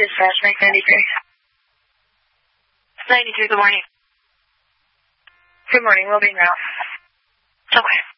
Dispatch, Mike 93. 93, good morning. Good morning, we'll be in route. Okay.